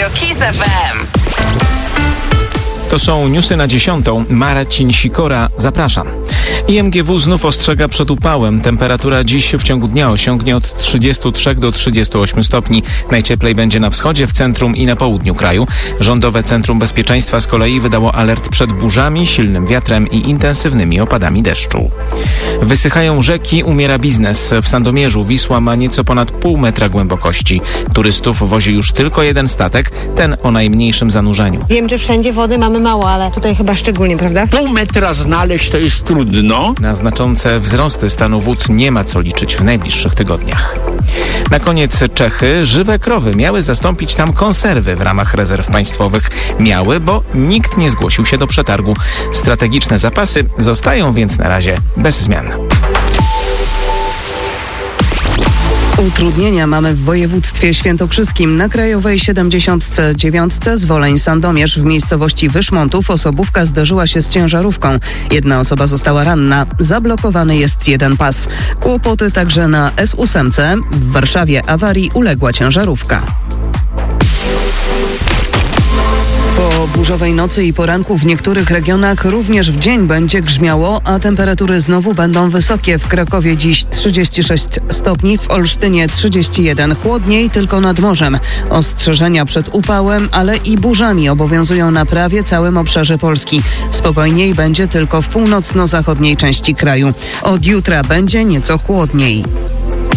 Radio Kiss FM. To są newsy na 10. Marcin Sikora, zapraszam. IMGW znów ostrzega przed upałem. Temperatura dziś w ciągu dnia osiągnie od 33 do 38 stopni. Najcieplej będzie na wschodzie, w centrum i na południu kraju. Rządowe Centrum Bezpieczeństwa z kolei wydało alert przed burzami, silnym wiatrem i intensywnymi opadami deszczu. Wysychają rzeki, umiera biznes. W Sandomierzu Wisła ma nieco ponad pół metra głębokości. Turystów wozi już tylko jeden statek, ten o najmniejszym zanurzeniu. Wiem, że wszędzie wody mamy mało, ale tutaj chyba szczególnie, prawda? Pół metra znaleźć to jest trudno. Na znaczące wzrosty stanu wód nie ma co liczyć w najbliższych tygodniach. Na koniec Czechy. Żywe krowy miały zastąpić tam konserwy w ramach rezerw państwowych. Miały, bo nikt nie zgłosił się do przetargu. Strategiczne zapasy zostają więc na razie bez zmian. Utrudnienia mamy w województwie świętokrzyskim. Na Krajowej 79 Zwoleń-Sandomierz w miejscowości Wyszmontów osobówka zderzyła się z ciężarówką. Jedna osoba została ranna. Zablokowany jest jeden pas. Kłopoty także na S8. W Warszawie awarii uległa ciężarówka. Po burzowej nocy i poranku w niektórych regionach również w dzień będzie grzmiało, a temperatury znowu będą wysokie. W Krakowie dziś 36 stopni, w Olsztynie 31. Chłodniej tylko nad morzem. Ostrzeżenia przed upałem, ale i burzami obowiązują na prawie całym obszarze Polski. Spokojniej będzie tylko w północno-zachodniej części kraju. Od jutra będzie nieco chłodniej.